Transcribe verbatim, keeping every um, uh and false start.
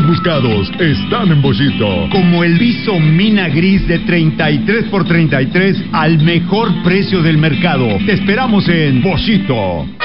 más buscados están en Boschito. Como el Viso Mina Gris de treinta y tres por treinta y tres al mejor precio del mercado. Te esperamos en Boschito.